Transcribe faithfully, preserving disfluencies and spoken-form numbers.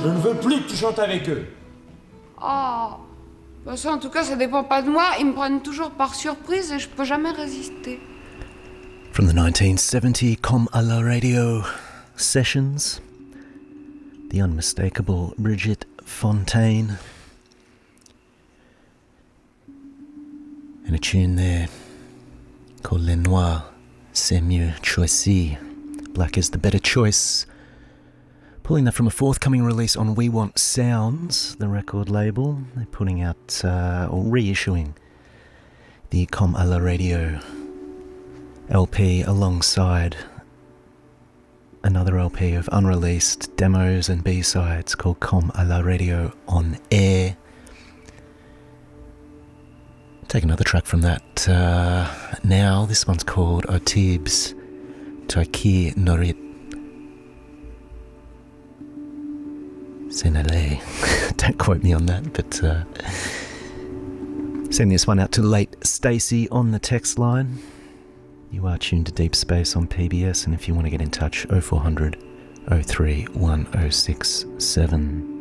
Je ne veux plus que tu chantes avec eux. Oh, bah ça en tout cas ça dépend pas de moi, ils me prennent toujours par surprise et je peux jamais résister. From the nineteen seventy Com à la Radio sessions, the unmistakable Brigitte Fontaine. And a tune there called Le Noir, c'est mieux choisi. Black is the better choice. Pulling that from a forthcoming release on We Want Sounds, the record label. They're putting out, uh, or reissuing, the Com à la Radio L P alongside another L P of unreleased demos and B-sides called Com à la Radio On Air. Take another track from that uh, now. This one's called Otibs Taiki Norit Senale. Don't quote me on that, but uh, send this one out to late Stacey on the text line. You are tuned to Deep Space on P B S, and if you want to get in touch, oh four hundred, oh three one oh six seven.